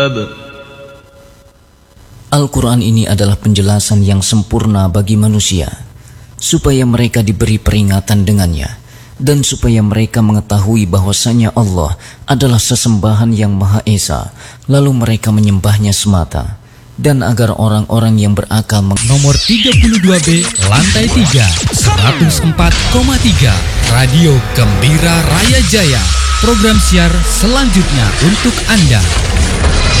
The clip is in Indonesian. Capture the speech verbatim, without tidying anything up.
Al-Quran ini adalah penjelasan yang sempurna bagi manusia, supaya mereka diberi peringatan dengannya, dan supaya mereka mengetahui bahwasanya Allah adalah sesembahan yang Maha Esa, lalu mereka menyembahnya semata, dan agar orang-orang yang berakal meng- Nomor tiga puluh dua B, lantai tiga, seratus empat koma tiga, Radio Gembira Raya Jaya. Program siar selanjutnya untuk Anda.